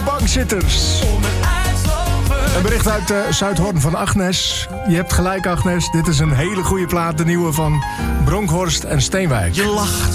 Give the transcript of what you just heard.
bankzitters. Een bericht uit Zuidhorn van Agnes. Je hebt gelijk, Agnes. Dit is een hele goede plaat. De nieuwe van Bronkhorst en Steenwijk. Je lacht.